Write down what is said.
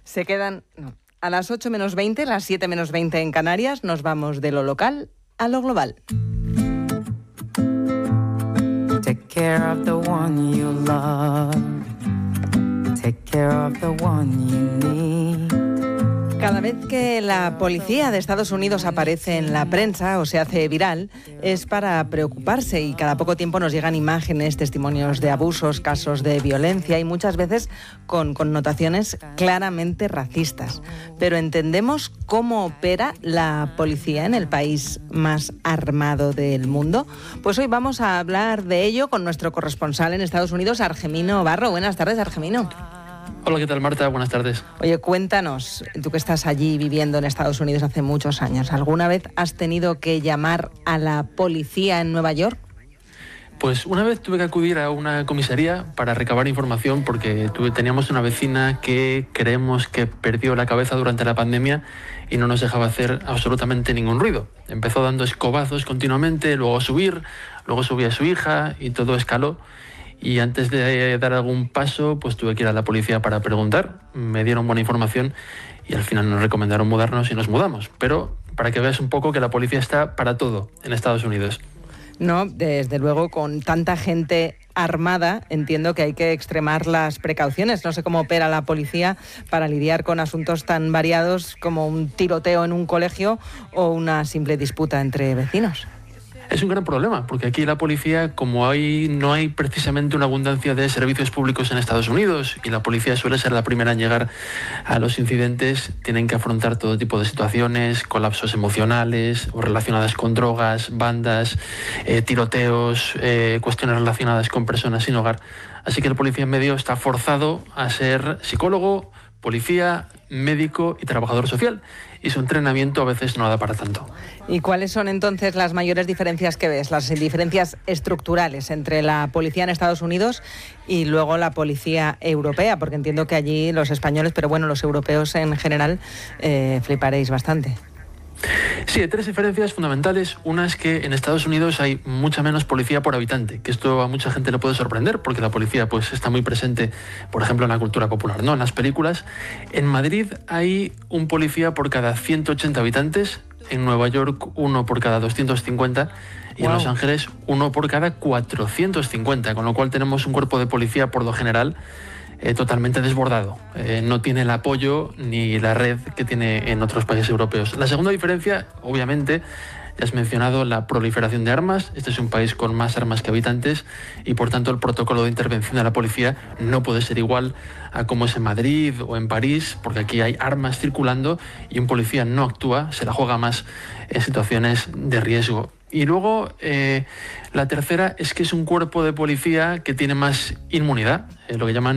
Se quedan a las 8 menos 20, las 7 menos 20 en Canarias. Nos vamos de lo local a lo global. Take care of the one you love. Take care of the one you need. Cada vez que la policía de Estados Unidos aparece en la prensa o se hace viral, es para preocuparse, y cada poco tiempo nos llegan imágenes, testimonios de abusos, casos de violencia y muchas veces con connotaciones claramente racistas. Pero ¿entendemos cómo opera la policía en el país más armado del mundo? Pues hoy vamos a hablar de ello con nuestro corresponsal en Estados Unidos, Argemino Barro. Buenas tardes, Argemino. Hola, ¿qué tal, Marta? Buenas tardes. Oye, cuéntanos, tú que estás allí viviendo en Estados Unidos hace muchos años, ¿alguna vez has tenido que llamar a la policía en Nueva York? Pues una vez tuve que acudir a una comisaría para recabar información porque teníamos una vecina que creemos que perdió la cabeza durante la pandemia y no nos dejaba hacer absolutamente ningún ruido. Empezó dando escobazos continuamente, luego subía a su hija y todo escaló. Y antes de dar algún paso, pues tuve que ir a la policía para preguntar. Me dieron buena información y al final nos recomendaron mudarnos y nos mudamos. Pero para que veas un poco que la policía está para todo en Estados Unidos. No, desde luego, con tanta gente armada, entiendo que hay que extremar las precauciones. No sé cómo opera la policía para lidiar con asuntos tan variados como un tiroteo en un colegio o una simple disputa entre vecinos. Es un gran problema, porque aquí la policía, como no hay precisamente una abundancia de servicios públicos en Estados Unidos y la policía suele ser la primera en llegar a los incidentes, tienen que afrontar todo tipo de situaciones, colapsos emocionales o relacionadas con drogas, bandas, tiroteos, cuestiones relacionadas con personas sin hogar. Así que el policía en medio está forzado a ser psicólogo, policía, médico y trabajador social. Y su entrenamiento a veces no da para tanto. ¿Y cuáles son entonces las mayores diferencias que ves, las diferencias estructurales entre la policía en Estados Unidos y luego la policía europea? Porque entiendo que allí los españoles, pero bueno, los europeos en general, fliparéis bastante. Sí, hay tres diferencias fundamentales. Una es que en Estados Unidos hay mucha menos policía por habitante, que esto a mucha gente le puede sorprender, porque la policía pues está muy presente, por ejemplo, en la cultura popular, ¿no? En las películas. En Madrid hay un policía por cada 180 habitantes, en Nueva York uno por cada 250 y en Los Ángeles uno por cada 450, con lo cual tenemos un cuerpo de policía por lo general totalmente desbordado. No tiene el apoyo ni la red que tiene en otros países europeos. La segunda diferencia, obviamente, ya has mencionado la proliferación de armas. Este es un país con más armas que habitantes y, por tanto, el protocolo de intervención de la policía no puede ser igual a como es en Madrid o en París, porque aquí hay armas circulando y un policía no actúa, se la juega más en situaciones de riesgo. Y luego, la tercera es que es un cuerpo de policía que tiene más inmunidad, lo que llaman